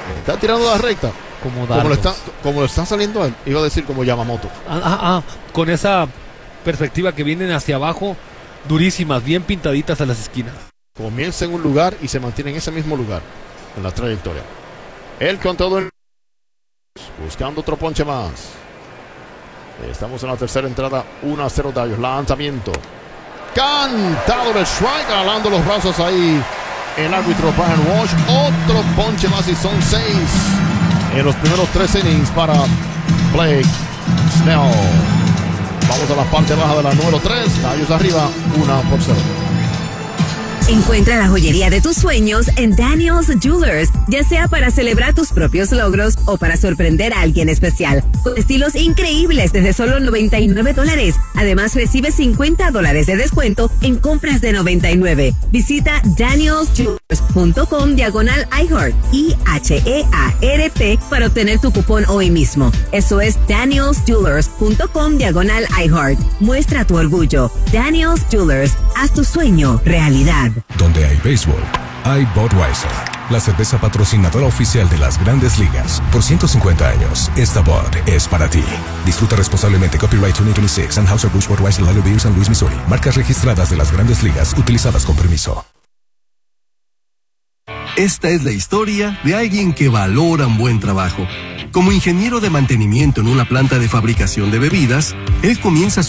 Está tirando la recta. Como Como lo está saliendo él. Iba a decir como Yamamoto. Con esa perspectiva que vienen hacia abajo, durísimas, bien pintaditas a las esquinas. Comienza en un lugar y se mantiene en ese mismo lugar en la trayectoria. El contador buscando otro ponche más. Estamos en la tercera entrada, 1-0 Dodgers. Lanzamiento cantado de strike, alando los brazos ahí el árbitro Brian Walsh. Otro ponche más y son 6 en los primeros 3 innings para Blake Snell. Vamos a la parte baja de la número 3. Dodgers arriba, 1-0. Encuentra la joyería de tus sueños en Daniel's Jewelers, ya sea para celebrar tus propios logros o para sorprender a alguien especial. Con estilos increíbles desde solo $99. Además, recibe $50 de descuento en compras de $99. Visita danielsjewelers.com/iHeart, IHEART, para obtener tu cupón hoy mismo. Eso es danielsjewelers.com/iHeart. Muestra tu orgullo. Daniel's Jewelers, haz tu sueño realidad. Donde hay béisbol, hay Budweiser, la cerveza patrocinadora oficial de las Grandes Ligas. Por 150 años, esta Bud es para ti. Disfruta responsablemente. Copyright 2026, Anheuser-Busch Budweiser Lager Beer, San Luis, Missouri. Marcas registradas de las Grandes Ligas, utilizadas con permiso. Esta es la historia de alguien que valora un buen trabajo. Como ingeniero de mantenimiento en una planta de fabricación de bebidas, él comienza